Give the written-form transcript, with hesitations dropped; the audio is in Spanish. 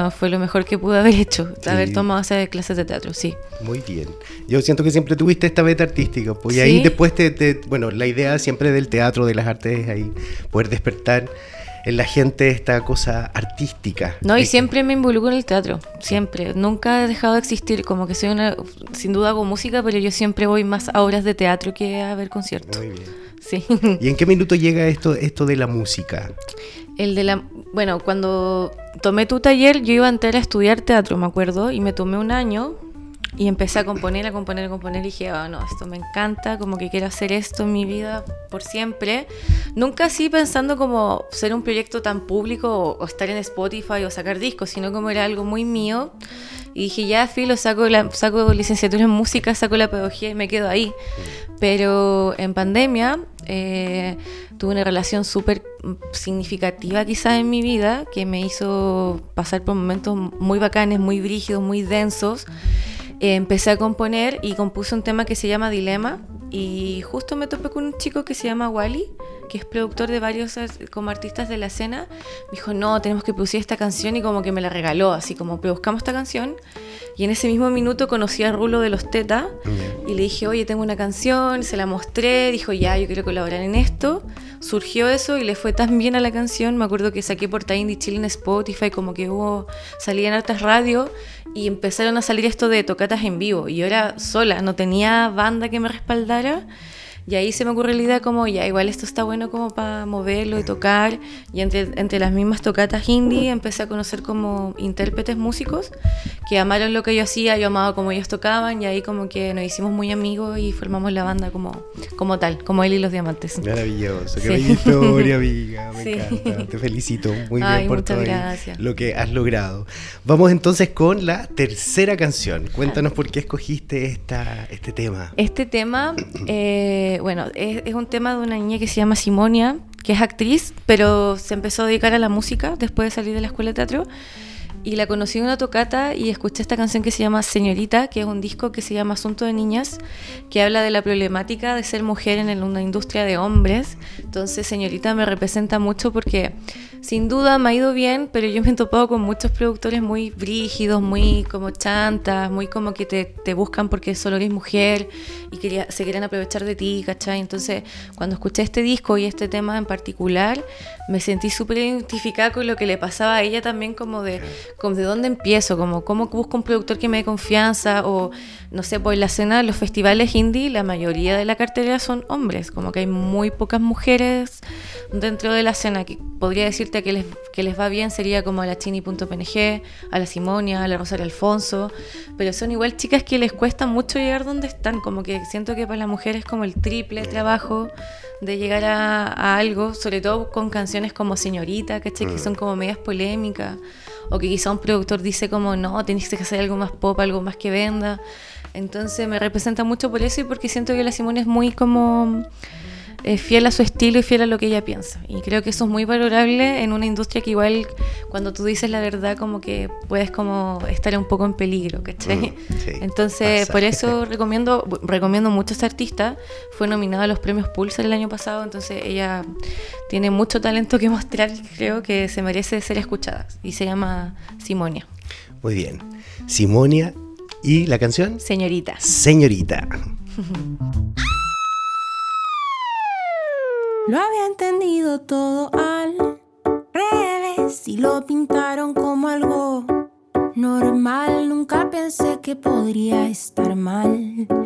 bueno, fue lo mejor que pude haber hecho, Sí. haber tomado esas clases de teatro, sí. Muy bien. Yo siento que siempre tuviste esta beta artística, pues, y Sí. ahí después bueno, la idea siempre del teatro, de las artes, es ahí poder despertar en la gente esta cosa artística. No, y siempre me involucro en el teatro, siempre. Nunca he dejado de existir, como que sin duda hago música, pero yo siempre voy más a obras de teatro que a ver conciertos. Muy bien. Sí. ¿Y en qué minuto llega esto de la música? Bueno, cuando tomé tu taller, yo iba a entrar a estudiar teatro, me acuerdo, y me tomé un año y empecé a componer, y dije, no, esto me encanta, como que quiero hacer esto en mi vida por siempre. Nunca así pensando como ser un proyecto tan público o estar en Spotify o sacar discos, sino como era algo muy mío. Y dije, ya, filo, saco licenciatura en música, saco la pedagogía y me quedo ahí. Pero en pandemia tuve una relación súper significativa quizás en mi vida, que me hizo pasar por momentos muy bacanes, muy brígidos, muy densos. Empecé a componer y compuse un tema que se llama Dilema, y justo me topé con un chico que se llama Wally, que es productor de varios como artistas de la escena. Me dijo, no, tenemos que producir esta canción, y como que me la regaló, así como buscamos esta canción. Y en ese mismo minuto conocí a Rulo de los Teta y le dije, oye, tengo una canción, se la mostré, dijo, ya, yo quiero colaborar en esto. Surgió eso y le fue tan bien a la canción. Me acuerdo que saqué Porta Indie Chile en Spotify, como que salía en hartas radios y empezaron a salir esto de tocatas en vivo. Y yo era sola, no tenía banda que me respaldara. Y ahí se me ocurrió la idea como, ya, igual esto está bueno como para moverlo y tocar. Y entre las mismas tocatas indie empecé a conocer como intérpretes músicos que amaron lo que yo hacía, yo amaba como ellos tocaban, y ahí como que nos hicimos muy amigos y formamos la banda como tal, como él y los Diamantes. Maravilloso, qué Sí. bella historia, amiga, me Sí. encanta, te felicito muy Ay, bien por muchas todo gracias. lo que has logrado. Vamos entonces con la tercera canción. Cuéntanos por qué escogiste este tema. Este tema, bueno, es un tema de una niña que se llama Simonia, que es actriz, pero se empezó a dedicar a la música después de salir de la escuela de teatro. Y la conocí en una tocata y escuché esta canción que se llama Señorita, que es un disco que se llama Asunto de Niñas, que habla de la problemática de ser mujer en una industria de hombres. Entonces Señorita me representa mucho porque sin duda me ha ido bien, pero yo me he topado con muchos productores muy brígidos, muy como chantas, muy como que te buscan porque solo eres mujer y se quieren aprovechar de ti, ¿cachai? Entonces cuando escuché este disco y este tema en particular, me sentí súper identificada con lo que le pasaba a ella también, como de dónde empiezo, como cómo busco un productor que me dé confianza, o no sé, pues en la escena, los festivales indie, la mayoría de la cartelera son hombres, como que hay muy pocas mujeres dentro de la escena. Que podría decirte que les va bien sería como a la Chini.png, a la Simonia, a la Rosario Alfonso, pero son igual chicas que les cuesta mucho llegar donde están, como que siento que para las mujeres es como el triple trabajo de llegar a algo, sobre todo con canciones como Señorita, ¿cachai? Que son como medias polémicas, o que quizá un productor dice como, no, tenés que hacer algo más pop, algo más que venda. Entonces me representa mucho por eso, y porque siento que la Simone es muy como fiel a su estilo y fiel a lo que ella piensa, y creo que eso es muy valorable en una industria que igual cuando tú dices la verdad como que puedes como estar un poco en peligro, ¿cachai? Sí, Entonces pasa. por eso recomiendo mucho a esta artista. Fue nominada a los premios Pulsar el año pasado, entonces ella tiene mucho talento que mostrar, creo que se merece ser escuchada, y se llama Simonia. Muy bien. Simonia, ¿y la canción? Señorita. Señorita. Lo había entendido todo al revés y lo pintaron como algo normal. Nunca pensé que podría estar mal.